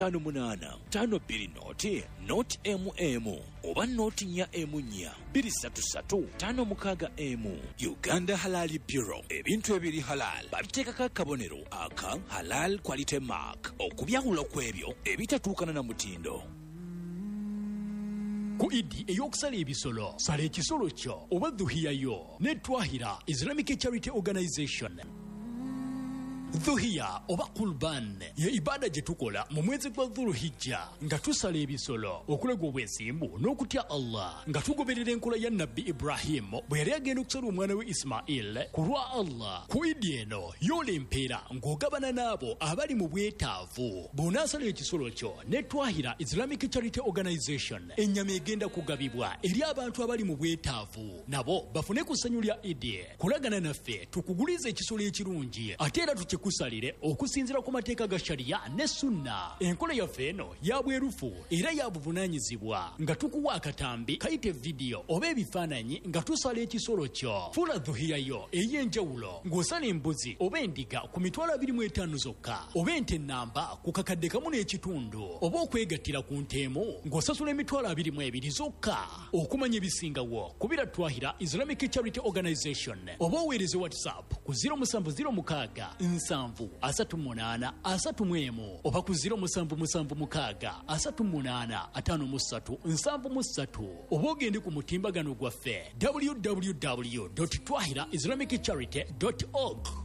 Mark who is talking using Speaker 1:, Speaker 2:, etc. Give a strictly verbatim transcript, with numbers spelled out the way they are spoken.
Speaker 1: tano munana tano bbiri noti noti mm oba noti nnya emu nnya bbiri ssatu ssatu tano mukaaga emu. Uganda Halal Bureau, ebintu ebiri halal babiteekako akabonero aka Halal Quality Mark okubyawula kw'ebyo ebitatuukana na mutindo.
Speaker 2: Ku Idi ey'okusala ebisolo sala ekisolo kyo oba dhuhiya yo ne Twahira Islamic Charity Organization. Dhuhiya oba Qurban ye ibada gye tukola mu mwezi gwa Dhulhijja nga tusala ebisolo okulaga obwesimbu n'okutya Allah nga tugoberera enkola ya Nabbi Ibrahim bwe yali agenda okusala omwana we Ismail ku lwa Allah. Ku Idi eno yoola empeera ng'ogabana n'abo abali mu bwetaavu. Bw'onaasala ekisolo kyo ne Twahira Islamic Charity Organization ennyama egenda kugabibwa eri abantu abali mu bwetaavu nabo bafune ku ssanyu lya Idi. Kulagana naffe tukuguliza ekisolo ekirungi ate era tuki kusalire okusinzira ku mateeka ga sharia ne sunna. Enkola yaffe eno ya bwerufu era ya buvunaanyizibwa nga tukuwa akatambi kayite video oba ebifaananyi nga tusala ekisolo kyo. Fula dhuhiya yo ey'enjawulo ng'osala embuzi oba endiga ku mitwalo abiri mu etaano zokka oba ente nnamba ku kakadde kamu n'ekitundu oba okwegattira ku nteemu ng'osasula emitwalo abiri mu ebiri zokka. Okumanya ebisingawo kubira Twahira Islamic Charity Organization oba oweereze WhatsApp ku zero musanvu zero mukaaga nsanvu asatu munaana asatu mu emu oba ku zero musanvu musanvu mukaaga asatu munaana ataano mu ssatu nsanvu mu ssatu oba ogende ku mutimbagano gwaffe w w w dot twahira islamic charity dot org.